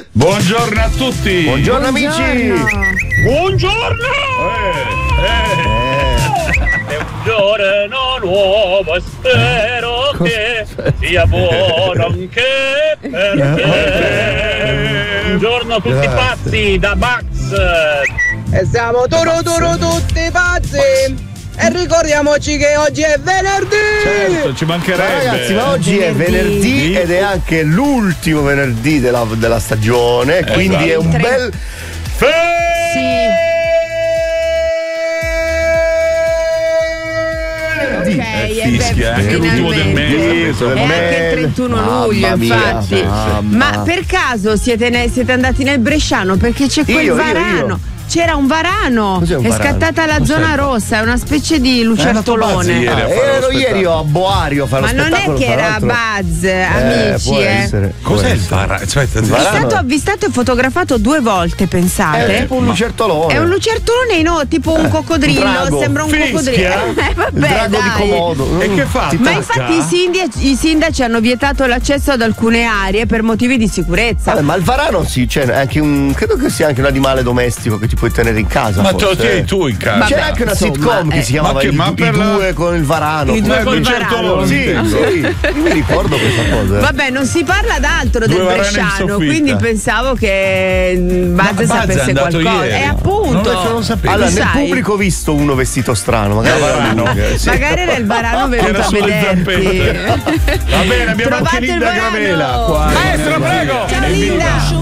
Buongiorno a tutti. Buongiorno amici. Buongiorno! È un giorno nuovo e spero che sia buono anche per te. Buongiorno tutti pazzi da Max. E siamo tutti pazzi. E ricordiamoci che oggi è venerdì! Certo, ci mancherebbe. Ragazzi, ma oggi è venerdì ed è anche l'ultimo venerdì della stagione, quindi è un bel Ok, fischia, anche l'ultimo del mese. È anche il 31 luglio, infatti. Ma per caso siete andati nel Bresciano? Perché c'è quel varano. C'era un varano, Cos'è un è varano? scattata la zona rossa, è una specie di lucertolone. ero ieri a Boario a fare Ma lo non è spettacolo. che tra era l'altro. Buzz, amici. Può essere. Cos'è il varano? Aspetta, Vi state fotografato 2 volte, pensate? È tipo un lucertolone. È un lucertolone, tipo un coccodrillo, un drago. sembra un Fischia? coccodrillo. Vabbè, Il drago di dai. Komodo. E che fa? Ma infatti i sindaci hanno vietato l'accesso ad alcune aree per motivi di sicurezza. Ma il varano c'è anche credo che sia anche un animale domestico che ti puoi tenere in casa. Ma te lo forse. tieni tu in casa. C'era anche una sitcom che si chiamava ma I per due con il varano. I due Come- col il varano. lucertolone. Sì, io mi ricordo questa cosa. Vabbè, non si parla d'altro del Due varani in bresciano, soffitta. quindi pensavo che Buzz Buzz è sapesse andato qualcosa. ieri. E appunto. Non lo sapevo. Allora, nel sai. pubblico ho visto uno vestito strano, magari varano. Sì. Magari era il varano venuto Era a sulle vederti. Va bene, abbiamo Trovate anche il Linda varano. Gravela qua. Maestro, prego. Ciao Linda.